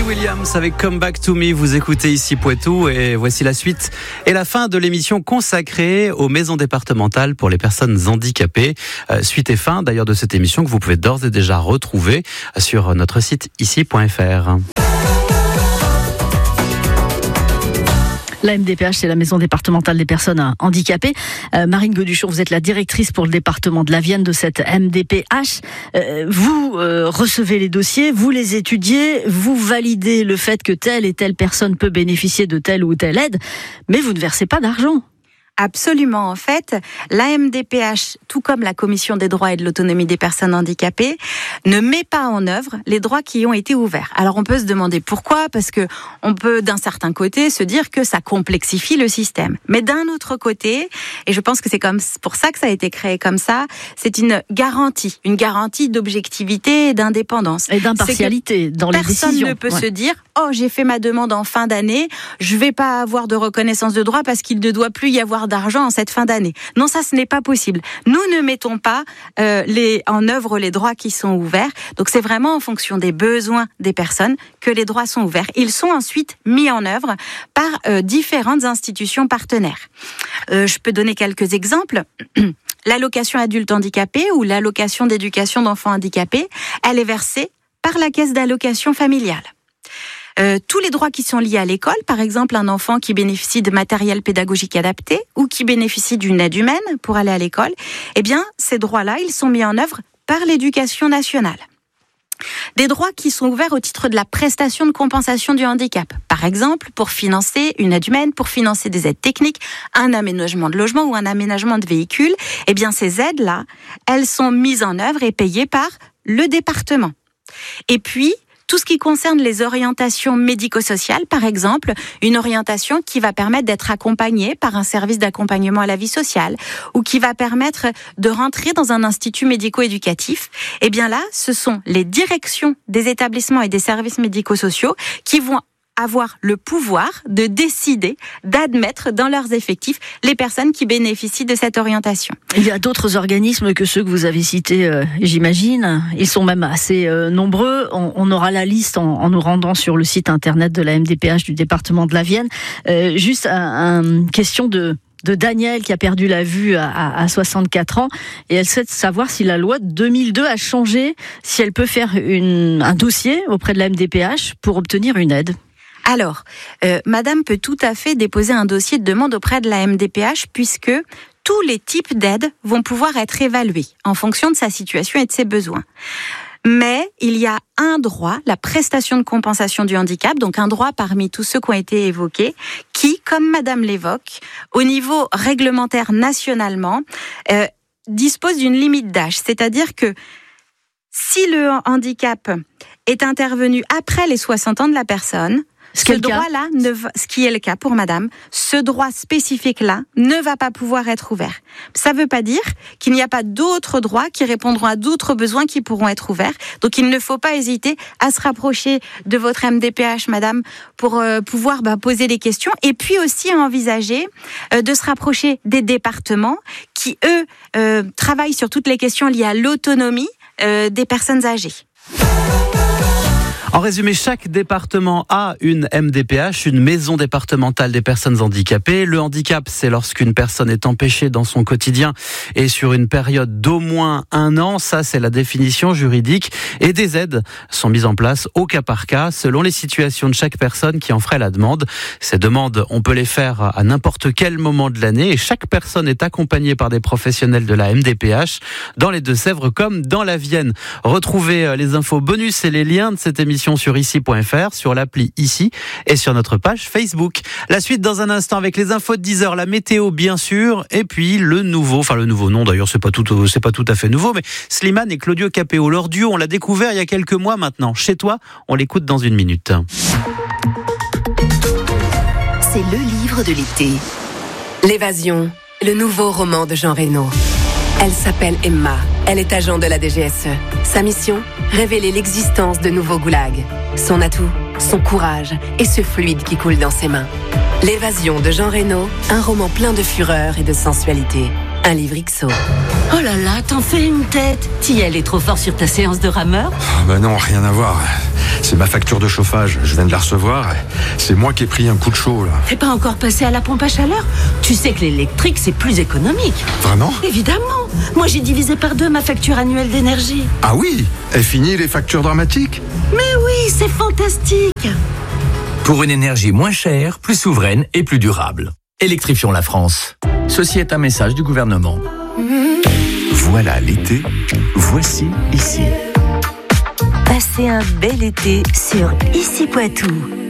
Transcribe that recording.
Williams avec Come Back to Me, vous écoutez ici Poitou et voici la suite et la fin de l'émission consacrée aux maisons départementales pour les personnes handicapées. Suite et fin d'ailleurs de cette émission que vous pouvez d'ores et déjà retrouver sur notre site ici.fr. La MDPH, c'est la Maison départementale des personnes handicapées. Marine Goduchon, vous êtes la directrice pour le département de la Vienne de cette MDPH. Vous recevez les dossiers, vous les étudiez, vous validez le fait que telle et telle personne peut bénéficier de telle ou telle aide, mais vous ne versez pas d'argent. Absolument. En fait, la MDPH, tout comme la Commission des droits et de l'autonomie des personnes handicapées, ne met pas en œuvre les droits qui ont été ouverts. Alors on peut se demander pourquoi, parce que on peut d'un certain côté se dire que ça complexifie le système. Mais d'un autre côté, et je pense que c'est pour ça que ça a été créé comme ça, c'est une garantie d'objectivité et d'indépendance. Et d'impartialité dans les décisions. Personne ne peut se dire, oh j'ai fait ma demande en fin d'année, je vais pas avoir de reconnaissance de droit parce qu'il ne doit plus y avoir d'argent en cette fin d'année. Non, ça, ce n'est pas possible. Nous ne mettons pas en œuvre les droits qui sont ouverts. Donc, c'est vraiment en fonction des besoins des personnes que les droits sont ouverts. Ils sont ensuite mis en œuvre par différentes institutions partenaires. Je peux donner quelques exemples. L'allocation adulte handicapé ou l'allocation d'éducation d'enfants handicapés, elle est versée par la caisse d'allocation familiale. Tous les droits qui sont liés à l'école, par exemple un enfant qui bénéficie de matériel pédagogique adapté ou qui bénéficie d'une aide humaine pour aller à l'école, eh bien ces droits-là, ils sont mis en œuvre par l'éducation nationale. Des droits qui sont ouverts au titre de la prestation de compensation du handicap. Par exemple, pour financer une aide humaine, pour financer des aides techniques, un aménagement de logement ou un aménagement de véhicule, eh bien ces aides-là, elles sont mises en œuvre et payées par le département. Et puis, tout ce qui concerne les orientations médico-sociales, par exemple, une orientation qui va permettre d'être accompagnée par un service d'accompagnement à la vie sociale ou qui va permettre de rentrer dans un institut médico-éducatif, eh bien là, ce sont les directions des établissements et des services médico-sociaux qui vont avoir le pouvoir de décider d'admettre dans leurs effectifs les personnes qui bénéficient de cette orientation. Il y a d'autres organismes que ceux que vous avez cités, j'imagine. Ils sont même assez nombreux. On aura la liste en nous rendant sur le site internet de la MDPH du département de la Vienne. Juste une question de Daniel qui a perdu la vue à 64 ans et elle souhaite savoir si la loi de 2002 a changé, si elle peut faire un dossier auprès de la MDPH pour obtenir une aide. Alors, madame peut tout à fait déposer un dossier de demande auprès de la MDPH puisque tous les types d'aides vont pouvoir être évalués en fonction de sa situation et de ses besoins. Mais il y a un droit, la prestation de compensation du handicap, donc un droit parmi tous ceux qui ont été évoqués, qui, comme madame l'évoque, au niveau réglementaire nationalement, dispose d'une limite d'âge. C'est-à-dire que si le handicap est intervenu après les 60 ans de la personne, ce qui est le cas pour madame, ce droit spécifique-là ne va pas pouvoir être ouvert. Ça ne veut pas dire qu'il n'y a pas d'autres droits qui répondront à d'autres besoins qui pourront être ouverts. Donc il ne faut pas hésiter à se rapprocher de votre MDPH, madame, pour pouvoir poser des questions. Et puis aussi à envisager de se rapprocher des départements qui, eux, travaillent sur toutes les questions liées à l'autonomie des personnes âgées. En résumé, chaque département a une MDPH, une maison départementale des personnes handicapées. Le handicap, c'est lorsqu'une personne est empêchée dans son quotidien et sur une période d'au moins 1 an. Ça, c'est la définition juridique. Et des aides sont mises en place au cas par cas, selon les situations de chaque personne qui en ferait la demande. Ces demandes, on peut les faire à n'importe quel moment de l'année et chaque personne est accompagnée par des professionnels de la MDPH dans les Deux-Sèvres comme dans la Vienne. Retrouvez les infos bonus et les liens de cette émission sur ici.fr, sur l'appli Ici et sur notre page Facebook. La suite dans un instant avec les infos de 10h, la météo bien sûr, et puis le nouveau non d'ailleurs c'est pas tout à fait nouveau, mais Slimane et Claudio Capéo, leur duo, on l'a découvert il y a quelques mois maintenant. Chez toi, on l'écoute dans 1 minute. C'est le livre de l'été. L'évasion, le nouveau roman de Jean Reno. Elle s'appelle Emma. Elle est agent de la DGSE. Sa mission, révéler l'existence de nouveaux goulags. Son atout, son courage et ce fluide qui coule dans ses mains. L'évasion de Jean Reno, un roman plein de fureur et de sensualité. un livre XO. Oh là là, t'en fais une tête. T'y allais trop fort sur ta séance de rameur? Bah non, rien à voir. C'est ma facture de chauffage, je viens de la recevoir. C'est moi qui ai pris un coup de chaud, là. T'es pas encore passé à la pompe à chaleur? Tu sais que l'électrique, c'est plus économique. Vraiment? Évidemment. Moi, j'ai divisé par 2 ma facture annuelle d'énergie. Ah oui? Est fini les factures dramatiques? Mais oui, c'est fantastique. Pour une énergie moins chère, plus souveraine et plus durable. Électrifions la France. Ceci est un message du gouvernement. Voilà l'été, voici ici. Passez un bel été sur Ici Poitou.